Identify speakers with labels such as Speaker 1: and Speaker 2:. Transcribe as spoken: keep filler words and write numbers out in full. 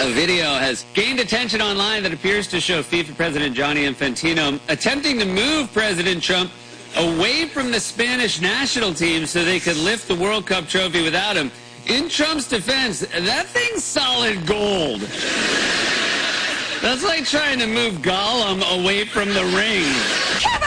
Speaker 1: A video has gained attention online that appears to show FIFA President Gianni Infantino attempting to move President Trump away from the Spanish national team so they could lift the World Cup trophy without him. In Trump's defense, that thing's solid gold. That's like trying to move Gollum away from the ring.